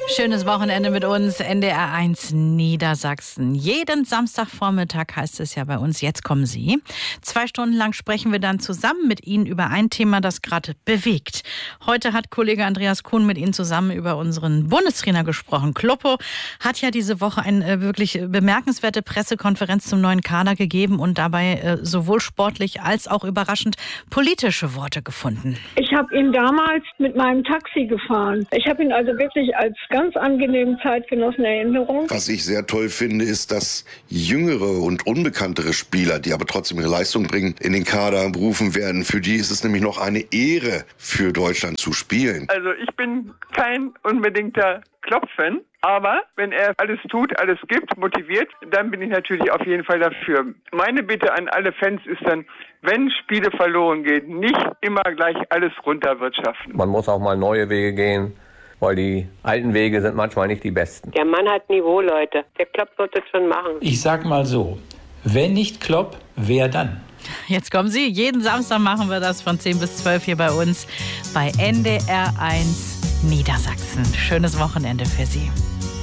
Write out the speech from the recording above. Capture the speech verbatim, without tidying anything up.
Schönes Wochenende mit uns, N D R eins Niedersachsen. Jeden Samstagvormittag heißt es ja bei uns, jetzt kommen Sie. Zwei Stunden lang sprechen wir dann zusammen mit Ihnen über ein Thema, das gerade bewegt. Heute hat Kollege Andreas Kuhn mit Ihnen zusammen über unseren Bundestrainer gesprochen. Kloppo hat ja diese Woche eine wirklich bemerkenswerte Pressekonferenz zum neuen Kader gegeben und dabei sowohl sportlich als auch überraschend politische Worte gefunden. Ich habe ihn damals mit meinem Taxi gefahren. Ich habe ihn also wirklich als ganz angenehmen Zeitgenossen Erinnerung. Was ich sehr toll finde, ist, dass jüngere und unbekanntere Spieler, die aber trotzdem ihre Leistung bringen, in den Kader berufen werden. Für die ist es nämlich noch eine Ehre, für Deutschland zu spielen. Also ich bin kein unbedingter Klopp-Fan, aber wenn er alles tut, alles gibt, motiviert, dann bin ich natürlich auf jeden Fall dafür. Meine Bitte an alle Fans ist dann, wenn Spiele verloren gehen, nicht immer gleich alles runterwirtschaften. Man muss auch mal neue Wege gehen, weil die alten Wege sind manchmal nicht die besten. Der Mann hat Niveau, Leute. Der Klopp wird es schon machen. Ich sag mal so, wenn nicht Klopp, wer dann? Jetzt kommen Sie. Jeden Samstag machen wir das von zehn bis zwölf hier bei uns bei N D R eins Niedersachsen. Schönes Wochenende für Sie.